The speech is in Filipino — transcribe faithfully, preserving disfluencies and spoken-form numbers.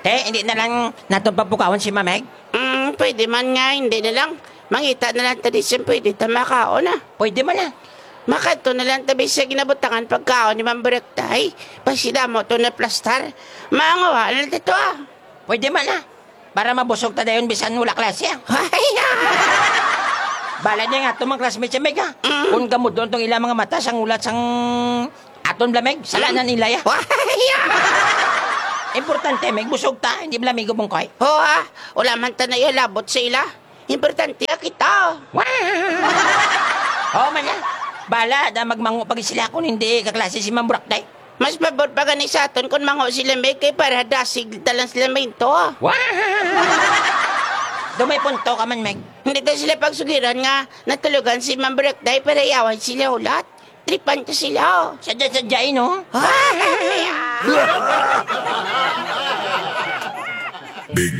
Te, hindi na lang natin papukawan si Mameg? Hmm, pwede man nga, hindi na lang. Mangita na lang tayo siya pwede tamakao na. Pwede man na. Makato na lang tabi sa ginabutangan pagkaon ni Mamberektay. Pasida mo to na plastar. Maangawa na lang dito ah. Pwede man na. Para mabusog ta dayon bisan wala klase ah. Ay, Bala niya nga itong mga classmates siya, Meg, ha? Mm. Kung gamot doon itong ilang mga mata, sang ulat, sang aton bla, Meg, salanan nila, ya. Importante, Meg, busog ta, hindi bla, Meg, gubong koy. Oo ah, wala man ta na labot sa ila. Importante ah kita. Oo man, ya. Bala, da magmango pag sila kung hindi kaklase si Ma'am Burakday. Mas pabor pa gani sa aton kung mango sila may kay para dasig talang sila may ito ah. Doon may punto ka man, Meg. Hindi ta sila pagsugiran nga natulugan si Mamberektay para yawan sila ulat. Tripan ta sila. Sadya-sadyain, no? Ay, Big